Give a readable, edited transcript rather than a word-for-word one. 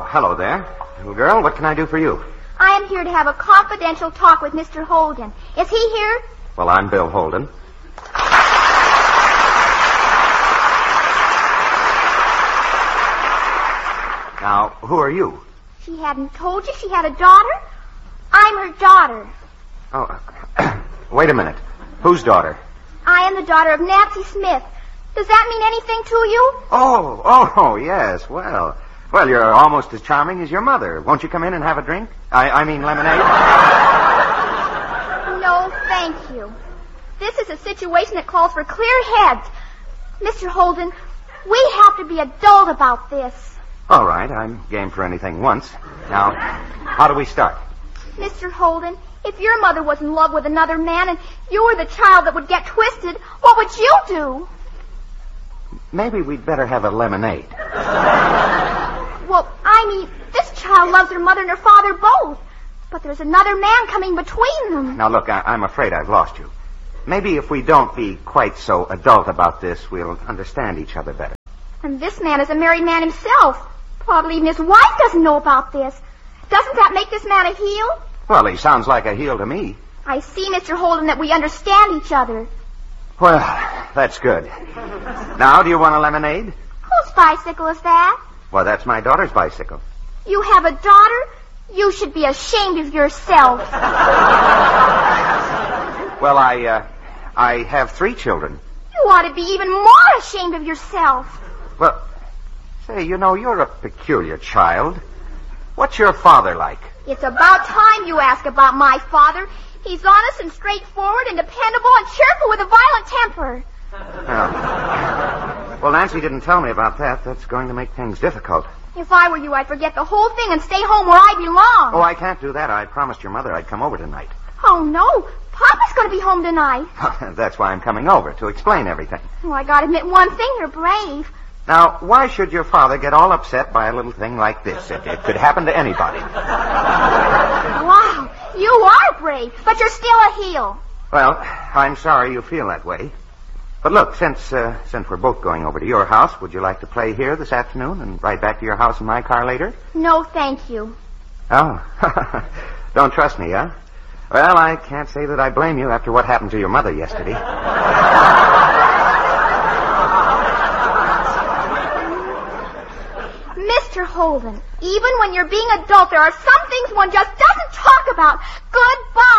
hello there. Little girl, what can I do for you? I am here to have a confidential talk with Mr. Holden. Is he here? Well, I'm Bill Holden. Now, who are you? She hadn't told you she had a daughter? I'm her daughter. Oh, wait a minute. Whose daughter? I am the daughter of Nancy Smith. Does that mean anything to you? Oh, yes. Well, you're almost as charming as your mother. Won't you come in and have a drink? I mean lemonade? No, thank you. This is a situation that calls for clear heads. Mr. Holden, we have to be adult about this. All right, I'm game for anything once. Now, how do we start? Mr. Holden, if your mother was in love with another man and you were the child that would get twisted, what would you do? Maybe we'd better have a lemonade. Well, I mean, this child loves her mother and her father both. But there's another man coming between them. Now, look, I'm afraid I've lost you. Maybe if we don't be quite so adult about this, we'll understand each other better. And this man is a married man himself. Probably even his wife doesn't know about this. Doesn't that make this man a heel? Well, he sounds like a heel to me. I see, Mr. Holden, that we understand each other. Well, that's good. Now, do you want a lemonade? Whose bicycle is that? Well, that's my daughter's bicycle. You have a daughter? You should be ashamed of yourself. Well, I have 3 children. You ought to be even more ashamed of yourself. Well, say, you're a peculiar child. What's your father like? It's about time you ask about my father. He's honest and straightforward and dependable and cheerful with a violent temper. Well, Nancy didn't tell me about that. That's going to make things difficult. If I were you, I'd forget the whole thing and stay home where I belong. Oh, I can't do that. I promised your mother I'd come over tonight. Oh, no. Papa's going to be home tonight. That's why I'm coming over, to explain everything. Oh, I got to admit one thing. You're brave. Now, why should your father get all upset by a little thing like this? It could happen to anybody. Wow, you are brave, but you're still a heel. Well, I'm sorry you feel that way. But look, since we're both going over to your house, would you like to play here this afternoon and ride back to your house in my car later? No, thank you. Oh, don't trust me, huh? Well, I can't say that I blame you after what happened to your mother yesterday. Mr. Holden, even when you're being adult, there are some things one just doesn't talk about. Goodbye.